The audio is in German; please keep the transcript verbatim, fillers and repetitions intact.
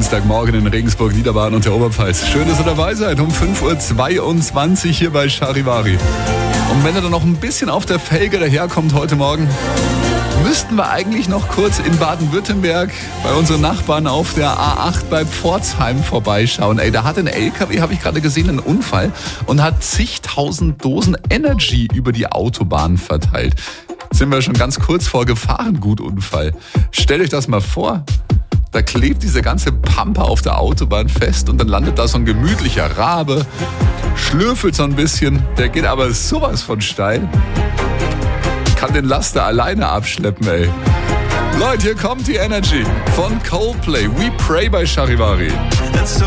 Dienstagmorgen in Regensburg, Niederbayern und der Oberpfalz. Schön, dass ihr dabei seid um fünf Uhr zweiundzwanzig hier bei Charivari. Und wenn ihr dann noch ein bisschen auf der Felge daherkommt heute Morgen, müssten wir eigentlich noch kurz in Baden-Württemberg bei unseren Nachbarn auf der A acht bei Pforzheim vorbeischauen. Ey, da hat ein L K W, habe ich gerade gesehen, einen Unfall und hat zigtausend Dosen Energy über die Autobahn verteilt. Sind wir schon ganz kurz vor Gefahrengutunfall. Stellt euch das mal vor. Da klebt diese ganze Pampe auf der Autobahn fest und dann landet da so ein gemütlicher Rabe, schlürfelt so ein bisschen, der geht aber sowas von steil. Kann den Laster alleine abschleppen, ey. Leute, hier kommt die Energy von Coldplay. We Pray bei Charivari. It's so